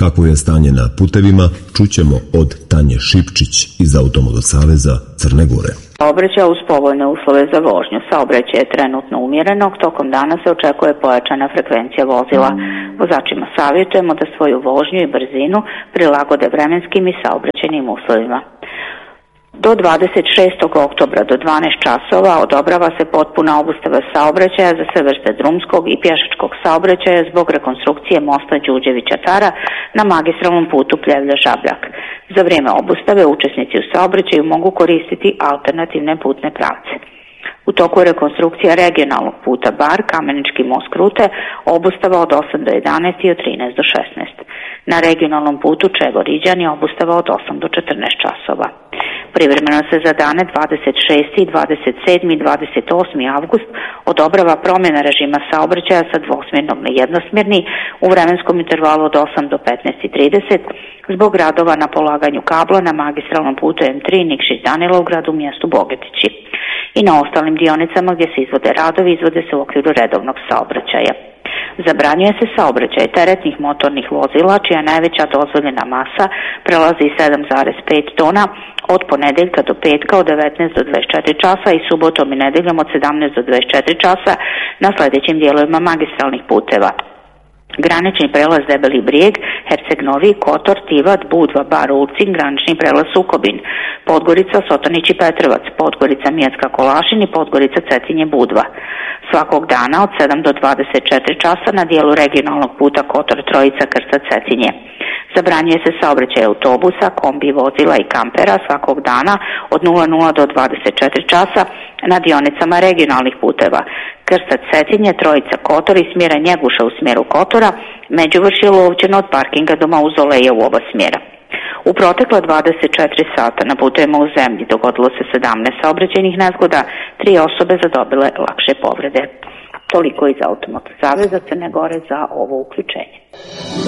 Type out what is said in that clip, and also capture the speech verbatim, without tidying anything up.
Kako je stanje na putevima, čućemo od Tanje Šipčić iz Automoto saveza Crne Gore. Saobraćaj uz povoljne uslove za vožnju. Saobraćaj je trenutno umjerenog, tokom dana se očekuje pojačana frekvencija vozila. Vozačima savjetujemo da svoju vožnju i brzinu prilagode vremenskim i saobraćajnim uslovima. Do dvadeset šestog oktobra do dvanaest časova odobrava se potpuna obustava saobraćaja za sve vrste drumskog i pješačkog saobraćaja zbog rekonstrukcije mosta Đurđevića Tara na magistralnom putu Pljevlja-Žabljak. Za vrijeme obustave učesnici u saobraćaju mogu koristiti alternativne putne pravce. U toku je rekonstrukcija regionalnog puta Bar, Kamenički most Krute, obustava od osam do jedanaest i od trinaest do šesnaest. Na regionalnom putu Čegor-Riđan je obustava od osam do četrnaest časova. Privremeno se za dane dvadeset šesti, dvadeset sedmi i dvadeset osmi avgust odobrava promjena režima saobraćaja sa dvosmjernog na jednosmjerni u vremenskom intervalu od osam do petnaest i trideset zbog radova na polaganju kabla na magistralnom putu em tri Nikšić-Danilovgrad u mjestu Bogetići. I na ostalim dionicama gdje se izvode radovi, izvode se u okviru redovnog saobraćaja. Zabranjuje se saobraćaj teretnih motornih vozila čija najveća dozvoljena masa prelazi sedam zarez pet tona od ponedjeljka do petka od devetnaest do dvadeset četiri časa i subotom i nedjeljom od sedamnaest do dvadeset četiri časa na sljedećim dijelovima magistralnih puteva: granični prelaz Debeli Brijeg, Herceg Novi, Kotor, Tivat, Budva, Bar Ulcin, granični prelaz Sukobin, Podgorica, Sotonić i Petrovac, Podgorica, Mijecka, Kolašin i Podgorica, Cetinje, Budva. Svakog dana od sedam do dvadeset četiri časa na dijelu regionalnog puta Kotor, Trojica, Krsta, Cetinje. Zabranjuje se saobraćaj autobusa, kombi, vozila i kampera svakog dana od nula nula do dvadeset četiri časa na dionicama regionalnih puteva: Krstac, Cetinje, Trojica, Kotor i smjera Njeguša u smjeru Kotora, Međuvršje, Lovćeno od parkinga do Mauzoleja u oba smjera. U protekla dvadeset četiri sata na putevima u zemlji dogodilo se sedamnaest saobraćajnih nezgoda, tri osobe zadobile lakše povrede. Toliko iz Automoto saveza Crne Gore za ovo uključenje.